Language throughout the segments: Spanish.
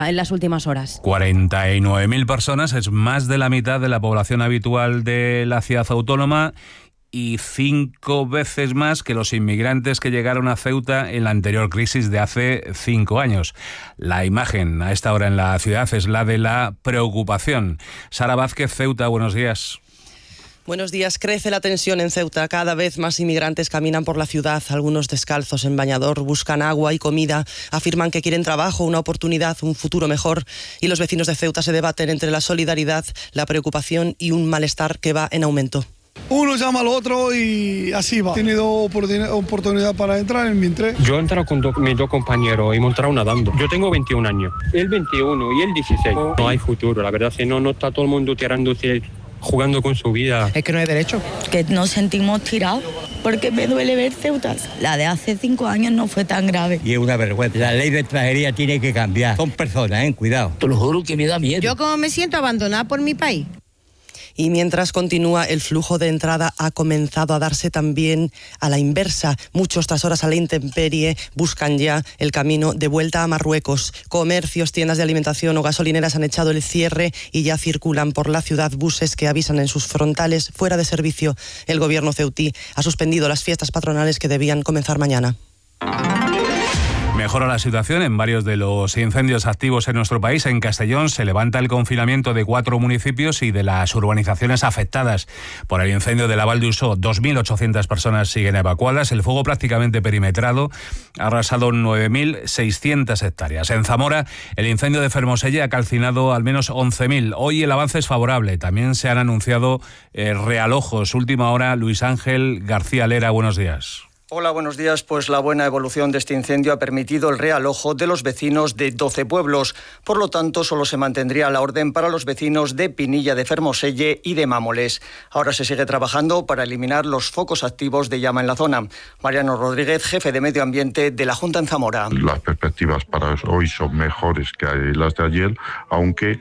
en las últimas horas. 49.000 personas, es más de la mitad de la población habitual de la ciudad autónoma y 5 veces más que los inmigrantes que llegaron a Ceuta en la anterior crisis de hace 5 años. La imagen a esta hora en la ciudad es la de la preocupación. Sara Vázquez, Ceuta, buenos días. Buenos días. Crece la tensión en Ceuta. Cada vez más inmigrantes caminan por la ciudad, algunos descalzos en bañador, buscan agua y comida, afirman que quieren trabajo, una oportunidad, un futuro mejor. Y los vecinos de Ceuta se debaten entre la solidaridad, la preocupación y un malestar que va en aumento. Uno llama al otro y así va. He tenido oportunidad para entrar en mi entré. Yo he entrado con mis dos compañeros y hemos entrado nadando. Yo tengo 21 años, él 21 y él 16. No hay futuro, la verdad, si no está todo el mundo tirándose, jugando con su vida. Es que no hay derecho. Que nos sentimos tirados porque me duele ver Ceuta. La de hace 5 años no fue tan grave. Y es una vergüenza. La ley de extranjería tiene que cambiar. Son personas, cuidado. Te lo juro que me da miedo. Yo como me siento abandonada por mi país. Y mientras continúa el flujo de entrada, ha comenzado a darse también a la inversa. Muchos, tras horas a la intemperie, buscan ya el camino de vuelta a Marruecos. Comercios, tiendas de alimentación o gasolineras han echado el cierre y ya circulan por la ciudad buses que avisan en sus frontales fuera de servicio. El gobierno ceutí ha suspendido las fiestas patronales que debían comenzar mañana. Mejora la situación en varios de los incendios activos en nuestro país. En Castellón se levanta el confinamiento de 4 municipios y de las urbanizaciones afectadas por el incendio de la Val d'Usó. 2.800 personas siguen evacuadas. El fuego prácticamente perimetrado ha arrasado 9.600 hectáreas. En Zamora, el incendio de Fermoselle ha calcinado al menos 11.000. Hoy el avance es favorable. También se han anunciado realojos. Última hora, Luis Ángel García Lera, buenos días. Hola, buenos días. Pues la buena evolución de este incendio ha permitido el realojo de los vecinos de 12 pueblos. Por lo tanto, solo se mantendría la orden para los vecinos de Pinilla de Fermoselle y de Mámoles. Ahora se sigue trabajando para eliminar los focos activos de llama en la zona. Mariano Rodríguez, jefe de Medio Ambiente de la Junta en Zamora. Las perspectivas para hoy son mejores que las de ayer, aunque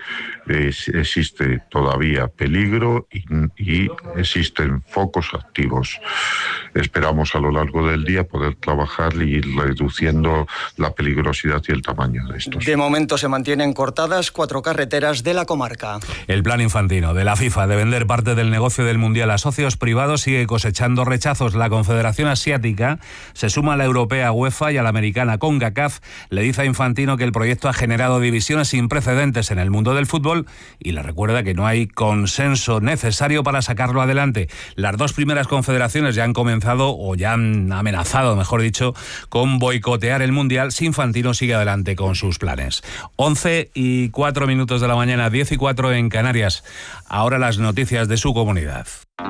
existe todavía peligro y existen focos activos. Esperamos a lo largo del día poder trabajar y ir reduciendo la peligrosidad y el tamaño de estos. De momento se mantienen cortadas 4 carreteras de la comarca. El plan infantino de la FIFA de vender parte del negocio del Mundial a socios privados sigue cosechando rechazos. La Confederación Asiática se suma a la europea UEFA y a la americana CONCACAF. Le dice a Infantino que el proyecto ha generado divisiones sin precedentes en el mundo del fútbol y le recuerda que no hay consenso necesario para sacarlo adelante. Las 2 primeras confederaciones ya han comenzado o ya han amenazado, mejor dicho, con boicotear el Mundial si Infantino sigue adelante con sus planes. 11:04 de la mañana, 10:04 en Canarias. Ahora las noticias de su comunidad.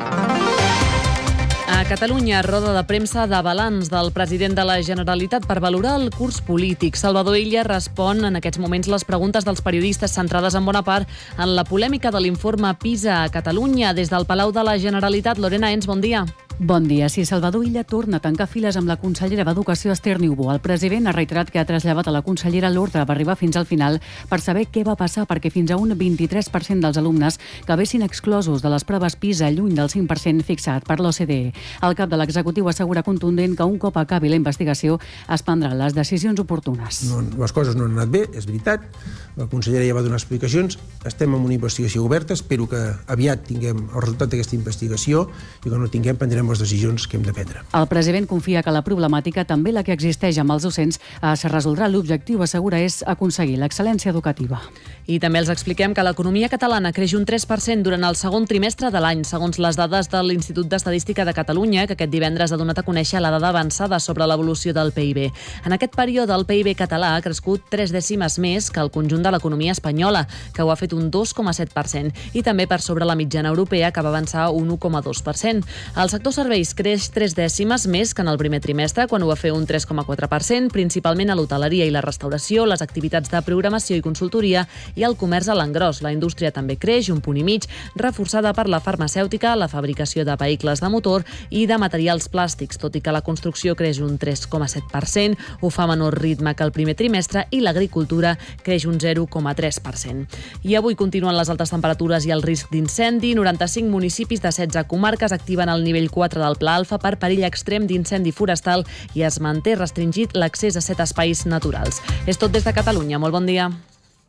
A Catalunya, roda de premsa de balanç del president de la Generalitat per valorar el curs polític. Salvador Illa respon en aquests moments les preguntes dels periodistes centrades en bona part en la polèmica de l'informe PISA a Catalunya. Des del Palau de la Generalitat, Lorena Ens, bon dia. Bon dia. Sí, Salvador Illa torna a tancar files amb la consellera d'Educació, Esther Niubó. El president ha reiterat que ha traslladat a la consellera l'ordre per arribar fins al final per saber què va passar perquè fins a un 23% dels alumnes quedessin exclosos de les proves PISA, lluny del 5% fixat per l'OCDE. El cap de l'executiu assegura contundent que un cop acabi la investigació es prendran les decisions oportunes. No, les coses no han anat bé, és veritat. La consellera ja va donar explicacions. Estem en una investigació oberta. Espero que aviat tinguem el resultat d'aquesta investigació i quan no tinguem prendrem les decisions que hem de prendre. El president confia que la problemàtica, també la que existeix amb els docents, es resoldrà. L'objectiu, assegura, és aconseguir l'excel·lència educativa. I també els expliquem que l'economia catalana creix un 3% durant el segon trimestre de l'any, segons les dades de l'Institut d'Estadística de Catalunya, que aquest divendres ha donat a conèixer la dada avançada sobre l'evolució del PIB. En aquest període, el PIB català ha crescut 3 dècimes més que el conjunt de l'economia espanyola, que ho ha fet un 2,7%, i també per sobre la mitjana europea, que va avançar un 1,2%. El sector serveis creix 3 dècimes més que en el primer trimestre, quan ho va fer un 3,4%, principalment a l'hoteleria i la restauració, les activitats de programació i consultoria i el comerç a l'engròs. La indústria també creix, 1,5 punts, reforçada per la farmacèutica, la fabricació de vehicles de motor i de materials plàstics, tot i que la construcció creix un 3,7%, ho fa a menor ritme que el primer trimestre, i l'agricultura creix un 0,3%. I avui continuen les altes temperatures i el risc d'incendi. 95 municipis de 16 comarques activen el nivell 4 del Pla Alfa per perill extrem d'incendi forestal i es manté restringit l'accés a 7 espais naturals. És tot des de Catalunya. Molt bon dia.